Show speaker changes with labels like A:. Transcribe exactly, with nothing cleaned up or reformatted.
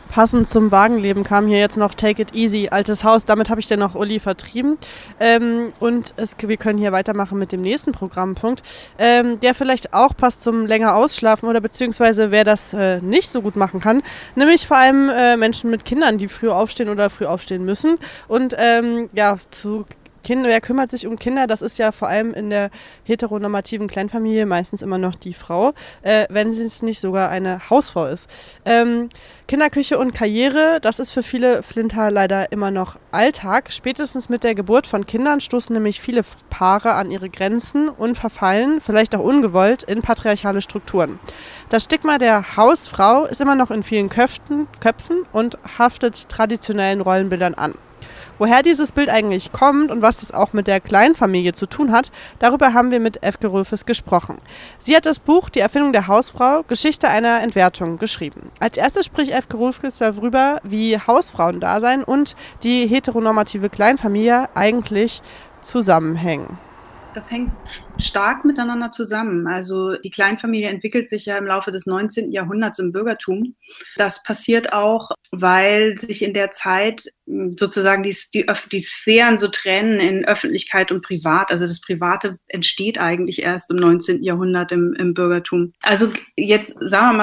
A: Passend zum Wagenleben kam hier jetzt noch Take It Easy, altes Haus. Damit habe ich dann noch Uli vertrieben. Ähm, und es, wir können hier weitermachen mit dem nächsten Programmpunkt, ähm, der vielleicht auch passt zum länger Ausschlafen oder beziehungsweise wer das äh, nicht so gut machen kann. Nämlich vor allem äh, Menschen mit Kindern, die früh aufstehen oder früh aufstehen müssen. Und ähm, ja, zu Kinder, wer kümmert sich um Kinder? Das ist ja vor allem in der heteronormativen Kleinfamilie meistens immer noch die Frau, äh, wenn sie es nicht sogar eine Hausfrau ist. Ähm, Kinderküche und Karriere, das ist für viele Flinter leider immer noch Alltag. Spätestens mit der Geburt von Kindern stoßen nämlich viele Paare an ihre Grenzen und verfallen, vielleicht auch ungewollt, in patriarchale Strukturen. Das Stigma der Hausfrau ist immer noch in vielen Köpfen, Köpfen und haftet traditionellen Rollenbildern an. Woher dieses Bild eigentlich kommt und was es auch mit der Kleinfamilie zu tun hat, darüber haben wir mit Efke Rülfes gesprochen. Sie hat das Buch Die Erfindung der Hausfrau, Geschichte einer Entwertung geschrieben. Als erstes spricht Efke Rülfes darüber, wie Hausfrauendasein und die heteronormative Kleinfamilie eigentlich zusammenhängen.
B: Das hängt stark miteinander zusammen. Also die Kleinfamilie entwickelt sich ja im Laufe des neunzehnten Jahrhunderts im Bürgertum. Das passiert auch, weil sich in der Zeit sozusagen die, die, die Sphären so trennen in Öffentlichkeit und Privat. Also das Private entsteht eigentlich erst im neunzehnten Jahrhundert im, im Bürgertum. Also jetzt sagen wir mal